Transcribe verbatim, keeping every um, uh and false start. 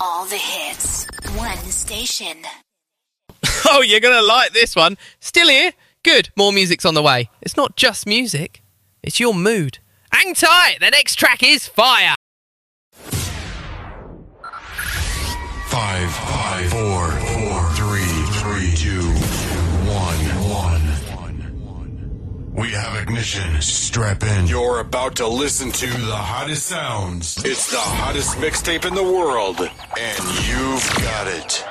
All the hits. One station. Oh, you're going to like this one. Still here? Good. More music's on the way. It's not just music. It's your mood. Hang tight. The next track is Fire. Five, five, four, four, three, three, two, one, one. We have ignition. Strap in. You're about to listen to the hottest sounds. It's the hottest mixtape in the world, and you've got it.